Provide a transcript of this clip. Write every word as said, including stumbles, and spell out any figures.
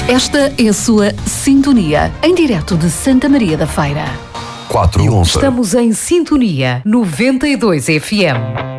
Esta é a sua Sintonia, em direto de Santa Maria da Feira. quatro e onze. Estamos em Sintonia noventa e dois F M.